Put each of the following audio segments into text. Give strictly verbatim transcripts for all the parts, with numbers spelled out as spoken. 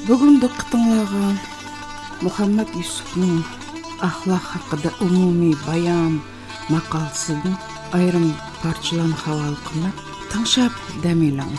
Бүгін diqqətinizə Muhammad Yusuf'ның axlaq haqqında ümumi bayan maqaləsinin ayrim parçalarını havalı qılıb tınşab dəmiləng.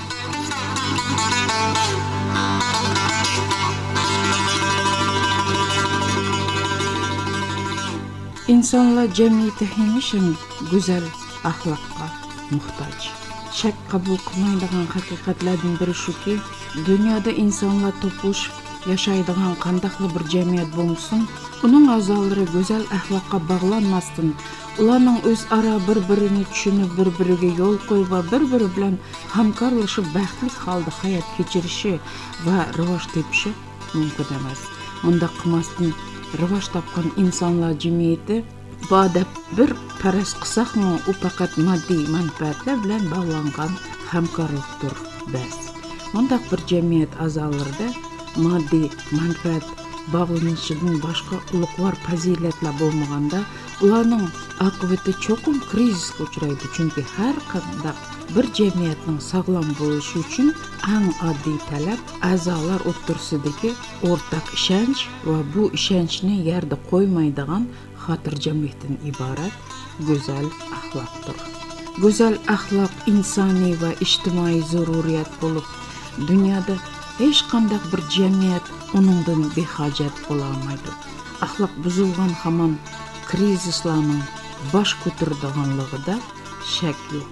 İnsanlar cəmiyyətə həmişə gözəl axlaqqa muhtaç. Şək qabul qılmaydigan haqiqatlardan biri shuki, dunyoda insonlar to'plashib yashaydigan qandaqli bir jamiyat bo'lsin, uning a'zolari go'zal axloqqa bog'lanmasdan, ularning o'zaro bir-birini tushunib, bir-biriga yo'l qo'yib va bir-biri bilan hamkorlashib baxtli holda hayot kechirishi va rivoj tepishi mumkin emas. Bunda qilmasdan rivoj topgan insonlar jamiyati badab bir paras qilsaqmi, u faqat moddiy manfaatlar bilan bog'langan hamkorlikdir bas. Bundaq bir jamiyat a'zolarida moddiy manfaat bog'lanishidan boshqa ulug'vor fazilatlar bo'lmaganda, ularning oqibati cho'qim krizisga uchraydi. Chunki har qanday bir jamiyatning sog'lom bo'lishi uchun eng oddiy talab a'zolar o'rtasidagi o'rtaq ishonch va bu ishonchni yerda qo'ymaydigan xotirjamlikdan iborat go'zal axloqdir. Go'zal axloq insoniy va ijtimoiy zaruriyat bo'lib, dunyoda hech qanday bir jamiyat uningdan behojat bo'la olmaydi. Axloq buzilgan hamon krizislarning bosh ko'taradiganligida shak yo'q.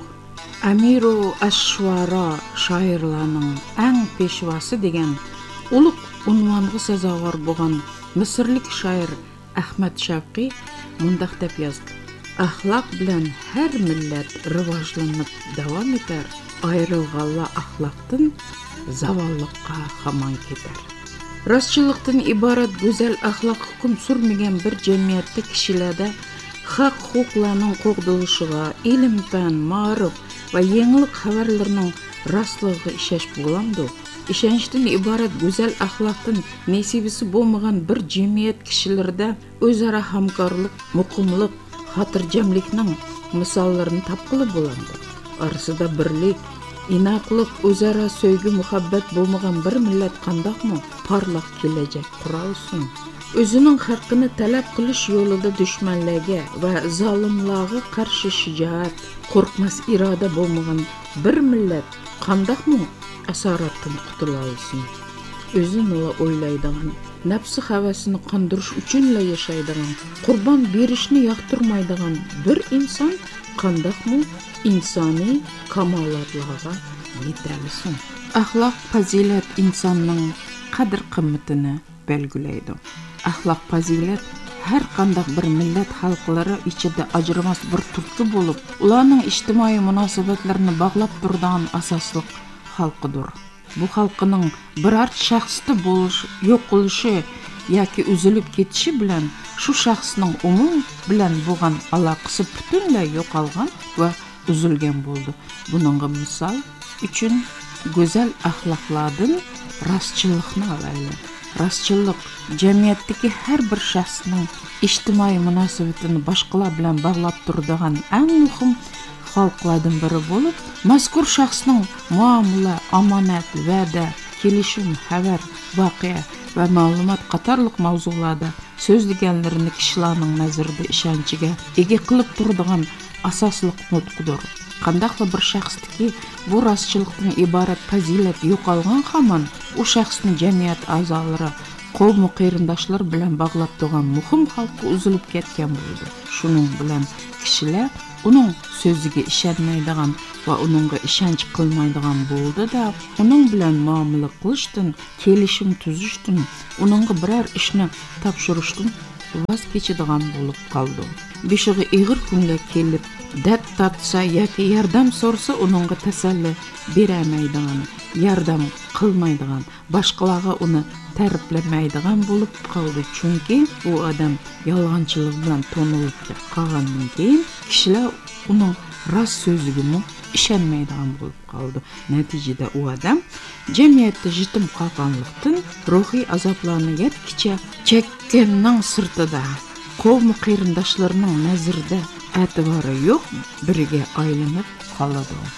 Amiru ash-Shuara shoirlarning eng peshvosi degan ulug' unvonga sazovor bo'lgan misrlik shoir Ahmad Shavqiy mundaq deb yozdi: Axloq bilan har millat rivojlanib davom etar, ayrilganlar axloqdan zavolliqqa hamon ketar. Rostchilikdan iborat go'zal axloq hukm surmagan bir jamiyatda kishilarda haq huquqlarning qo'g'dilishiga, ilm-fan, ma'rif va yangilik xabarlarining rostligiga ishosh bo'lamdi. Ishonchdan iborat go'zal axloqdan nasibisi bo'lmagan bir jamiyat kishilarida o'zaro hamkorlik, muqimlik, xotirjamlikning misollarini topqili bo'ladi. Orasida birlik, inoqlik, o'zaro sevgi, muhabbat bo'lmagan bir millat qandoqmi porloq kelajak qura olsin? O'zining haqqini talab qilish yo'lida dushmanlarga va zolimlarga qarshi shijoat, qo'rqmas iroda bo'lmagan bir millat qandoqmi asoratdan qutula olsin? O'zini o'ylaydigan, nafsi havasini qondirish uchunla yashaydigan, qurbon berishni yoqtirmaydigan bir inson qandoqmi insoniy kamolotlarga yeta olsin? Axloq fazilat insonning qadr-qimmatini belgilaydi. Axloq fazilat har qanday bir millat xalqlari ichida ajramas bir turtki bo'lib, ularning ijtimoiy munosabatlarini bog'lab turadigan asosli xalqidir. Bu xalqining biror shaxsda bo'lish, yo'q qilishi yoki uzilib ketishi bilan shu shaxsning umum bilan bo'lgan aloqasi butunlay yo'qolgan va uzilgan bo'ldi. Buningga misol uchun go'zal axloqlardan rostchilikni olaylik. Rostchilik jamiyatdagi har bir shaxsning ijtimoiy munosabatini boshqalar bilan bog'lab turadigan eng muhim xalqlardan biri bo'lib, mazkur shaxsning muomala, omonat, va'da, kelishim, xabar, voqea va ma'lumot qatorliq mavzularda so'zlaganlarini kishilarning nazarida ishonchiga ega qilib turadigan asosli nutqidir. Qandaqli bir shaxsdagi bu rostchilikdan iborat fazilat yo'qolgan hamon u shaxsni jamiyat a'zolari, qavm qarindoshlar bilan bog'lab turgan muhim xalqqa uzilib ketgan bo'ldi. Shuning bilan kishilar uning so'ziga ishonmaydigan va uningga ishonch qilmaydigan bo'ldi-da, uning bilan muomala qilishdan, kelishim tuzishdan, uningga biror ishni topshirishdan voz kechadigan bo'lib qoldi. Beshig'i ig'ir kunga kelib dard tortsa yoki yordam so'rasa, uningga tasalli bermaydigan, yordam qilmaydigan, boshqalarga uni ta'riflamaydigan bo'lib qoldi. Chunki u odam yolg'onchilik bilan to'nilib qolgandan keyin kishilar uning rost so'ziga ishonmaydigan bo'lib qoldi. Natijada u odam jamiyatda yetim qolganlikdan ruhiy azoblarni yetkicha chekkanning sirtida, qavm qarindoshlarining nazarida e'tibori yo'q biriga aylanib qoladi.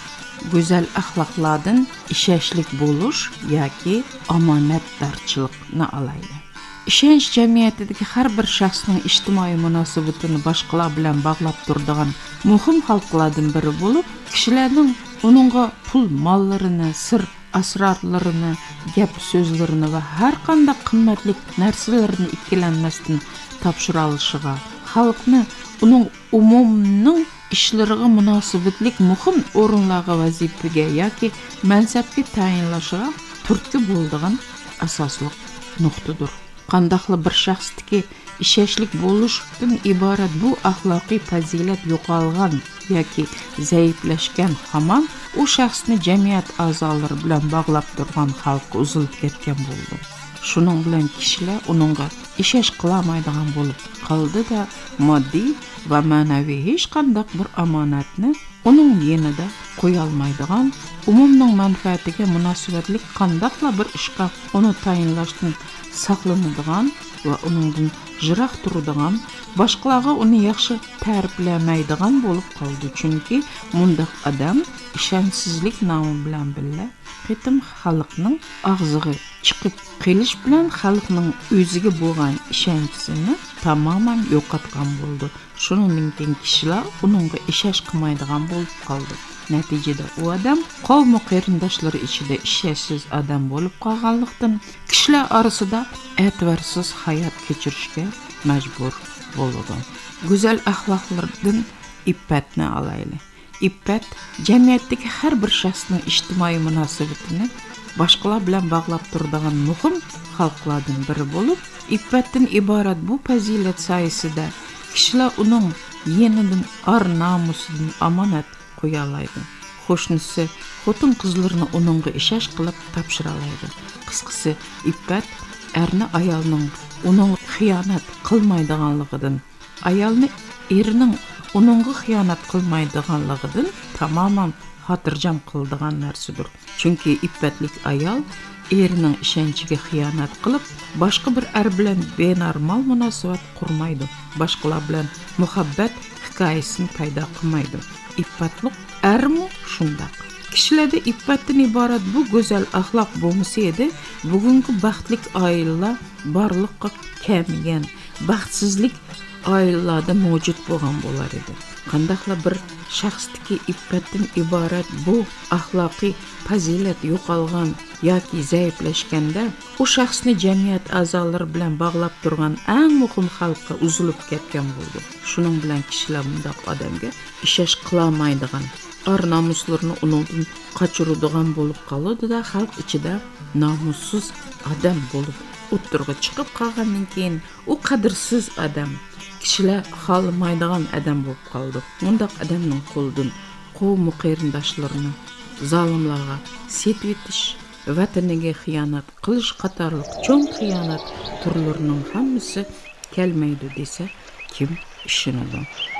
go'zal axloqlardan ishonchlik bo'lish yoki omonatdorchilikni olaylik. Ishonch jamiyatidagi har bir shaxsning ijtimoiy munosabatini boshqalar bilan bog'lab turadigan muhim xalqlardan biri bo'lib, kishilarning uningga pul mollarini, sir asrorlarini, gap so'zlarini va har qanday qimmatli narsalarni ikkilanmasdan topshira olishiga, xalqni uning umumiy ishlariga munosabatlik muhim o'rinlarga, vazifaga yoki mansabga tayinlashiga turtki bo'ladigan asosli nuqtadir. Qandaqli bir shaxsdagi ishonchlik bo'lishdan iborat bu axloqiy fazilat yo'qolgan yoki zaiflashgan hamon u shaxsni jamiyat a'zolari bilan bog'lab turgan xalqqa uzilib ketgan bo'ldi. Shuning bilan kishilar uningga ishonch qilmaydigan bo'lib qoldi-da, moddiy va ma'naviy hech qanday bir omonatni uning yenida qo'ya olmaydigan, umumning manfaatiga munosabatli qandaqla bir ishga uni tayinlashdan saqlanadigan va uningdan jiroq turadigan, boshqalarga uni yaxshi ta'riflamaydigan bo'lib qoldi. Chunki mundaq odam ishonchsizlik nomi bilan birga qitim xalqning og'ziga chiqib qelish bilan xalqning o'ziga bo'lgan ishonchisini tamoman yo'qotgan bo'ldi. Shuningdan keyin kishilar uningga ishonch qilmaydigan bo'lib qoldi. Natijada u odam qavm qarindoshlari ichida ishonchsiz odam bo'lib qolganlikdan kishilar orasida e'tiborsiz hayot kechirishga majbur bo'ladi. Go'zal axloqlardan iffatni olaylik. Iffat jamiyatdagi har bir shaxsning ijtimoiy munosabatini boshqalar bilan bog'lab turadigan muhim xalqlardan biri bo'lib, iffatdan iborat bu fazilat soyasida kishilar uning yenidan or nomusidan omonat qo'ya oladi. Qo'shnisi, xotin qizlarini uningga ishonch qilib topshira oladi. Qisqasi, iffat erni ayolning uning xiyonat qilmaydiganligidan, ayolni erining uningga xiyonat qilmaydiganligidan tamoman xotirjam qiladigan narsadir. Chunki iffatlik ayol erining ishonchiga xiyonat qilib, boshqa bir er bilan benormal munosabat qurmaydi. Boshqalar bilan muhabbat hikoyasini paydo qilmaydi. Iffatlik ermi shundaq. Kishilarda iffatdan iborat bu go'zal axloq bo'lmasa edi, bugungi baxtlik oilalar borliqqa kamigan, baxtsizlik oilalarda mavjud bo'lgan bo'lar edi. Qandaqla bir shaxsdagi iffatdan iborat bu axloqiy fazilat yo'qolgan yoki zaiflashganda, u shaxsni jamiyat a'zolari bilan bog'lab turgan eng muhim xalqqa uzilib ketgan bo'ldi. Shuning bilan kishilar bundoq odamga ishonch qilmaydigan, or nomuslarini uningdan qochiradigan bo'lib qoladi-da, xalq ichida nomussiz odam bo'lib o'ttirga chiqib qolgandan keyin u qadrsiz odam, kishilar xohlamaydigan odam bo'lib qoldi. Bundoq odamning qo'lidan qavm qarindoshlarini zolimlarga setib etish, vataniga xiyonat qilish qatorliq cho'ng xiyonat turlarining hammasi kelmaydi desa kim ishonadi?